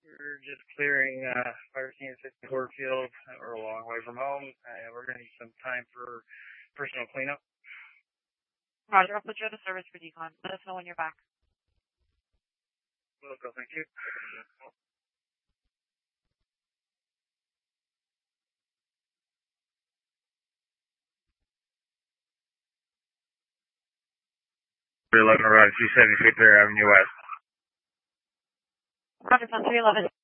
We're just clearing fire scene at 50 Field. We're a long way from home, and we're going to need some time for personal cleanup. Roger, I'll put you on the service for decon. Let us know when you're back. Will do, thank you. Around 270 Fair Avenue West. Roger, 311.